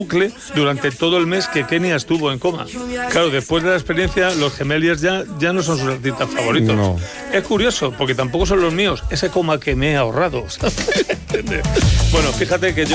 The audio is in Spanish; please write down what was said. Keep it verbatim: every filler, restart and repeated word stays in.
bucle durante todo el mes que Kenia estuvo en coma. Claro, después de la experiencia, los Gemeliers ya, ya no son sus artistas favoritos. No. Es curioso, porque tampoco son los míos. Ese coma que me he ahorrado. Bueno, fíjate que yo